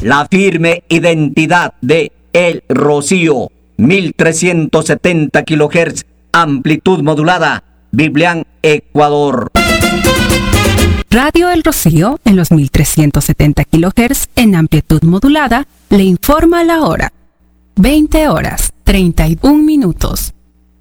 La firme identidad de El Rocío, 1370 kHz, amplitud modulada, Biblián, Ecuador. Radio El Rocío, en los 1370 kHz, en amplitud modulada, le informa la hora. 20 horas, 31 minutos.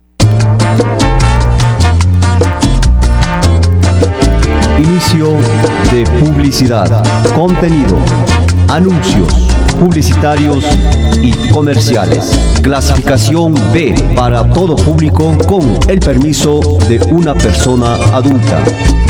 Inicio de publicidad, contenido, anuncios publicitarios y comerciales. Clasificación B para todo público con el permiso de una persona adulta.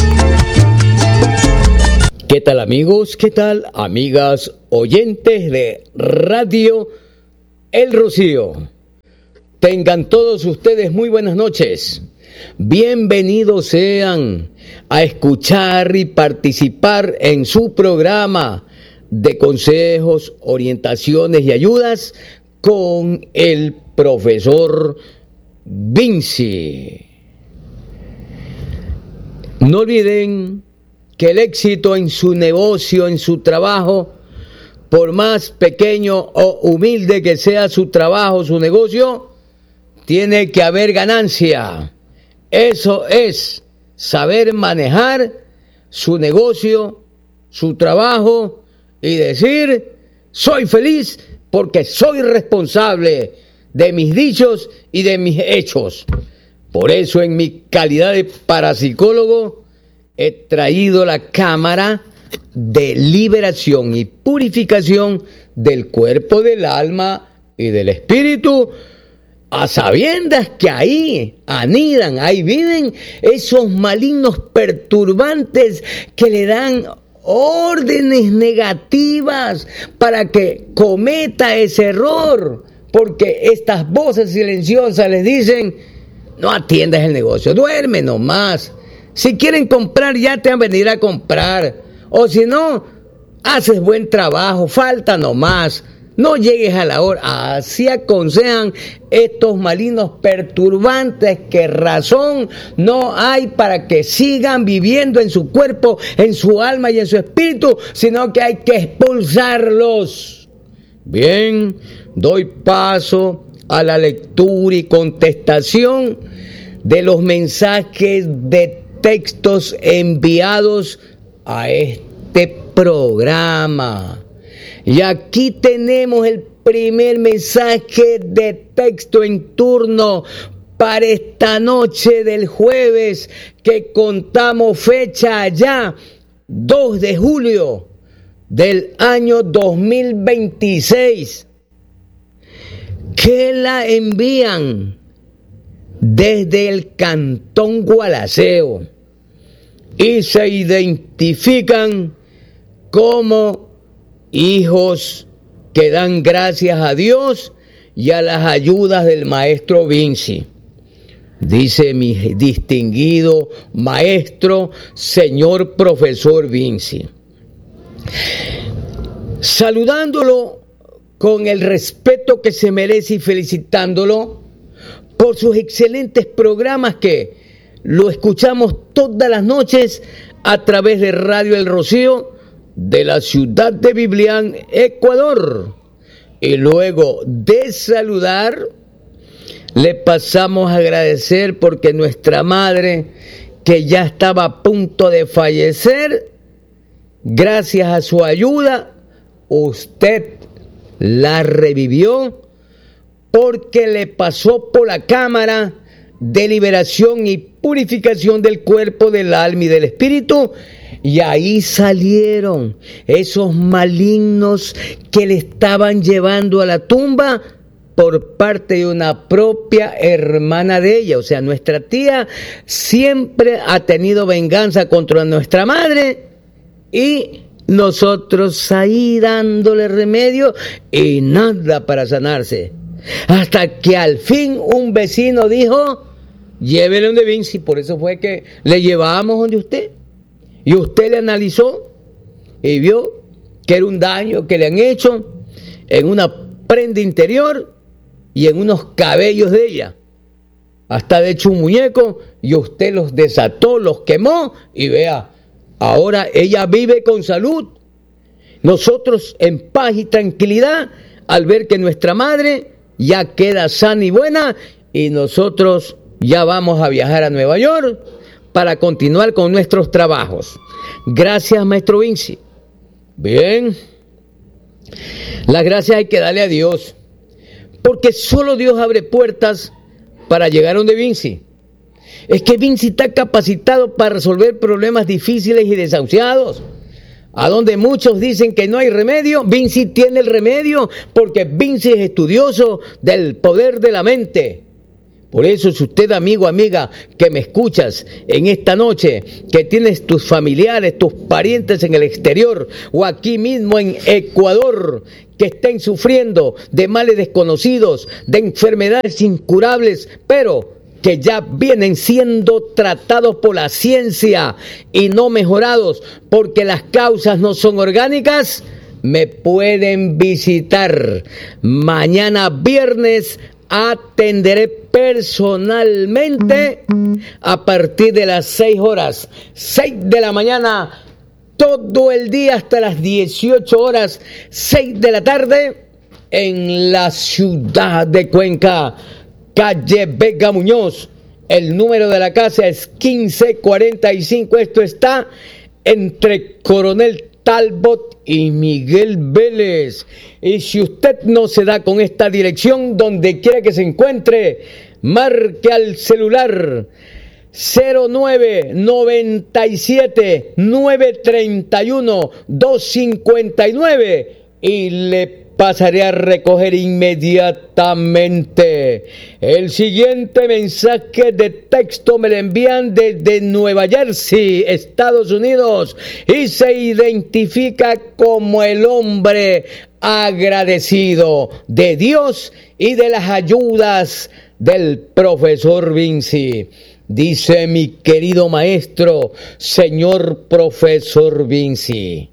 ¿Qué tal amigos? ¿Qué tal amigas oyentes de Radio El Rocío? Tengan todos ustedes muy buenas noches. Bienvenidos sean a escuchar y participar en su programa de consejos, orientaciones y ayudas con el profesor Vinci. No olviden que el éxito en su negocio, en su trabajo, por más pequeño o humilde que sea su trabajo, su negocio, tiene que haber ganancia. Eso es saber manejar su negocio, su trabajo y decir, soy feliz porque soy responsable de mis dichos y de mis hechos. Por eso en mi calidad de parapsicólogo he traído la cámara de liberación y purificación del cuerpo, del alma y del espíritu, a sabiendas que ahí anidan, ahí viven esos malignos perturbantes que le dan órdenes negativas para que cometa ese error, porque estas voces silenciosas les dicen, no atiendas el negocio, duerme nomás. Si quieren comprar, ya te van a venir a comprar. O si no, haces buen trabajo, falta nomás. No llegues a la hora. Así aconsejan estos malignos perturbantes que razón no hay para que sigan viviendo en su cuerpo, en su alma y en su espíritu, sino que hay que expulsarlos. Bien, doy paso a la lectura y contestación de los mensajes de textos enviados a este programa. Y aquí tenemos el primer mensaje de texto en turno para esta noche del jueves, que contamos fecha ya 2 de julio del año 2026, que la envían desde el Cantón Gualaceo y se identifican como hijos que dan gracias a Dios y a las ayudas del maestro Vinci. Dice mi distinguido maestro, señor profesor Vinci, saludándolo con el respeto que se merece y felicitándolo por sus excelentes programas que lo escuchamos todas las noches a través de Radio El Rocío de la ciudad de Biblián, Ecuador. Y luego de saludar, le pasamos a agradecer porque nuestra madre, que ya estaba a punto de fallecer, gracias a su ayuda, usted la revivió, porque le pasó por la cámara de liberación y purificación del cuerpo, del alma y del espíritu, y ahí salieron esos malignos que le estaban llevando a la tumba por parte de una propia hermana de ella. O sea, nuestra tía siempre ha tenido venganza contra nuestra madre y nosotros ahí dándole remedio y nada para sanarse. Hasta que al fin un vecino dijo, llévele donde Vinci. Por eso fue que le llevábamos donde usted. Y usted le analizó y vio que era un daño que le han hecho en una prenda interior y en unos cabellos de ella. Hasta de hecho un muñeco, y usted los desató, los quemó, y vea, ahora ella vive con salud. Nosotros en paz y tranquilidad al ver que nuestra madre ya queda sana y buena y nosotros ya vamos a viajar a Nueva York para continuar con nuestros trabajos. Gracias, maestro Vinci. Bien. Las gracias hay que darle a Dios, porque solo Dios abre puertas para llegar a donde Vinci. Es que Vinci está capacitado para resolver problemas difíciles y desahuciados. A donde muchos dicen que no hay remedio, Vinci tiene el remedio, porque Vinci es estudioso del poder de la mente. Por eso, si usted, amigo, amiga, que me escuchas en esta noche, que tienes tus familiares, tus parientes en el exterior o aquí mismo en Ecuador, que estén sufriendo de males desconocidos, de enfermedades incurables, pero que ya vienen siendo tratados por la ciencia y no mejorados porque las causas no son orgánicas, me pueden visitar. Mañana viernes atenderé personalmente a partir de las 6 horas, 6 de la mañana, todo el día hasta las 18 horas, 6 de la tarde, en la ciudad de Cuenca, calle Vega Muñoz. El número de la casa es 1545. Esto está entre Coronel Talbot y Miguel Vélez. Y si usted no se da con esta dirección, donde quiera que se encuentre, marque al celular 0997 931 259 y le pasaré a recoger inmediatamente. El siguiente mensaje de texto me lo envían desde Nueva Jersey, Estados Unidos, y se identifica como el hombre agradecido de Dios y de las ayudas del profesor Vinci. Dice: mi querido maestro, señor profesor Vinci,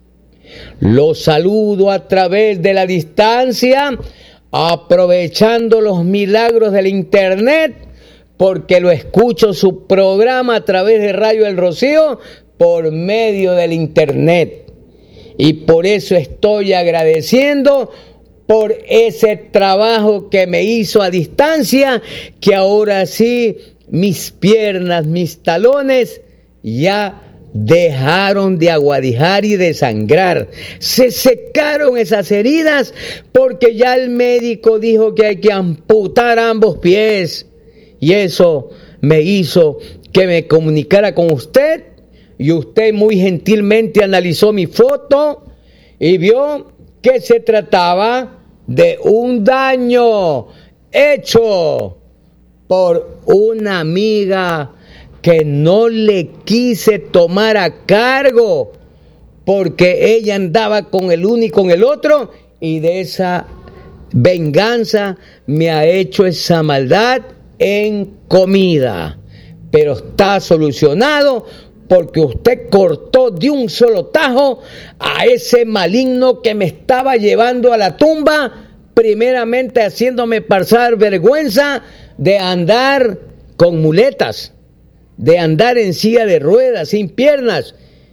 lo saludo a través de la distancia, aprovechando los milagros del internet, porque lo escucho su programa a través de Radio El Rocío por medio del internet. Y por eso estoy agradeciendo por ese trabajo que me hizo a distancia, que ahora sí mis piernas, mis talones ya dejaron de aguadijar y de sangrar. Se secaron esas heridas porque ya el médico dijo que hay que amputar ambos pies. Y eso me hizo que me comunicara con usted, y usted muy gentilmente analizó mi foto y vio que se trataba de un daño hecho por una amiga que no le quise tomar a cargo porque ella andaba con el uno y con el otro, y de esa venganza me ha hecho esa maldad en comida. Pero está solucionado porque usted cortó de un solo tajo a ese maligno que me estaba llevando a la tumba, primeramente haciéndome pasar vergüenza de andar con muletas, de andar en silla de ruedas, sin piernas.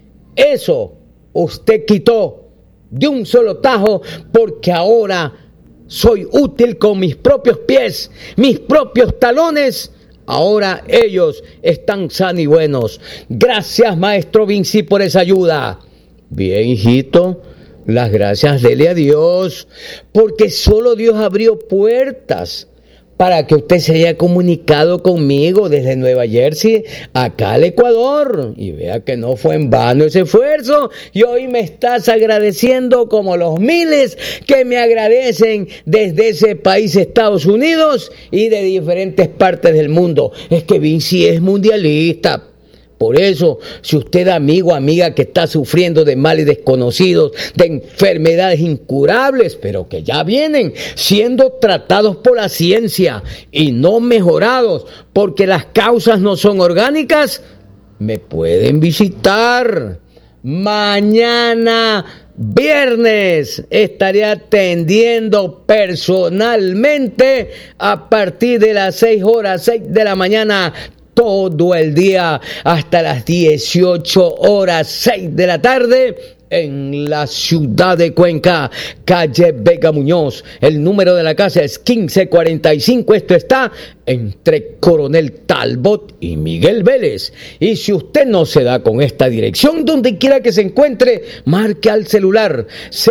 Eso usted quitó de un solo tajo, porque ahora soy útil con mis propios pies, mis propios talones. Ahora ellos están sanos y buenos. Gracias, maestro Vinci, por esa ayuda. Bien, hijito, las gracias dele a Dios, porque solo Dios abrió puertas para que usted se haya comunicado conmigo desde Nueva Jersey acá al Ecuador, y vea que no fue en vano ese esfuerzo, y hoy me estás agradeciendo como los miles que me agradecen desde ese país, Estados Unidos, y de diferentes partes del mundo. Es que Vinci es mundialista. Por eso, si usted, amigo, amiga, que está sufriendo de males desconocidos, de enfermedades incurables, pero que ya vienen siendo tratados por la ciencia y no mejorados porque las causas no son orgánicas, me pueden visitar. Mañana viernes estaré atendiendo personalmente a partir de las 6 horas, 6 de la mañana, todo el día hasta las 18 horas, 6 de la tarde, en la ciudad de Cuenca, calle Vega Muñoz. El número de la casa es 1545. Esto está entre Coronel Talbot y Miguel Vélez. Y si usted no se da con esta dirección, donde quiera que se encuentre, marque al celular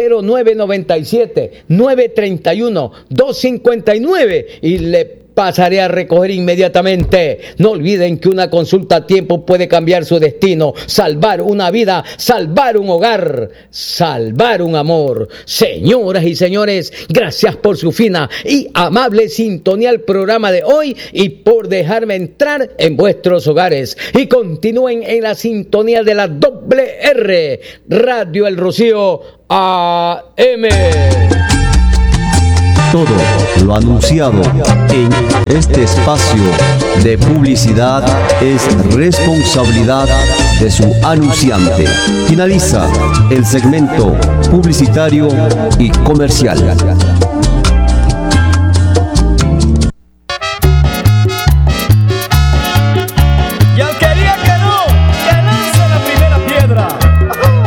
0997-931-259 y le pasaré a recoger inmediatamente. No olviden que una consulta a tiempo puede cambiar su destino, salvar una vida, salvar un hogar, salvar un amor. Señoras y señores, gracias por su fina y amable sintonía al programa de hoy y por dejarme entrar en vuestros hogares. Y continúen en la sintonía de la WR, Radio El Rocío AM. Todo lo anunciado en este espacio de publicidad es responsabilidad de su anunciante. Finaliza el segmento publicitario y comercial.